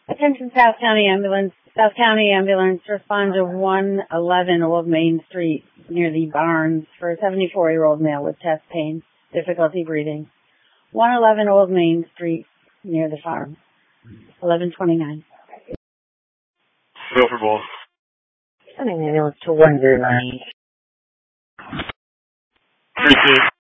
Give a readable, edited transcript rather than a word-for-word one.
Attention South County Ambulance. South County Ambulance respond to 111 Old Main Street near the Barns for a 74-year-old male with chest pain, difficulty breathing. 111 Old Main Street near the farm. 1129. Go for both. Sending ambulance to 109. Appreciate it.